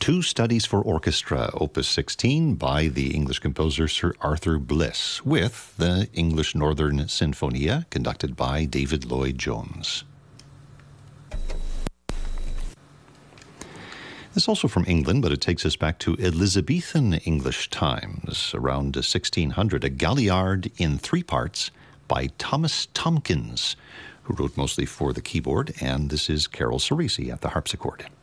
Two Studies for Orchestra, Opus 16, by the English composer Sir Arthur Bliss, with the English Northern Sinfonia, conducted by David Lloyd-Jones. This is also from England, but it takes us back to Elizabethan English times, around 1600, a Galliard in 3 parts by Thomas Tomkins, who wrote mostly for the keyboard, and this is Carol Cerisi at the harpsichord.